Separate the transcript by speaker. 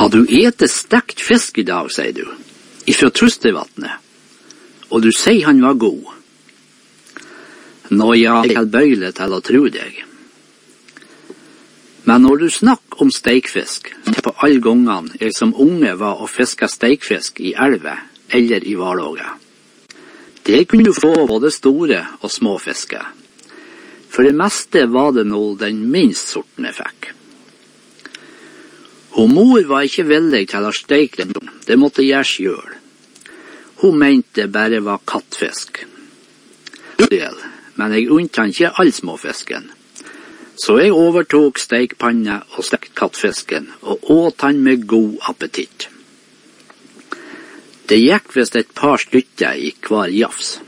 Speaker 1: Har du ete stekt fisk i dag, sier du, ifra Trustervatnet, og du sier han var god. Nå ja, jeg er bøyle til å tro deg. Men når du snakker om steikfisk, på alle gangene jeg som unge var og fisket steikfisk i elve eller i Valåga. Det kunne du få både store og små fisker. For det meste var det nå den minst sorten jeg fikk. Og mor var ikke villig til å steike den, det måtte gjøres sjøl. Hun mente det bare var kattfisk. Men jeg unnte han ikke all småfisken. Så jeg overtok steikpanna og stekt kattfisken, og åt han med god appetitt. Det gikk visst et par stykker i hver jafs.